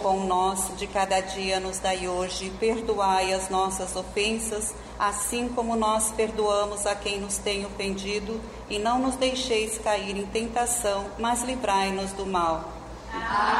pão nosso de cada dia nos dai hoje, perdoai as nossas ofensas, assim como nós perdoamos a quem nos tem ofendido, e não nos deixeis cair em tentação, mas livrai-nos do mal.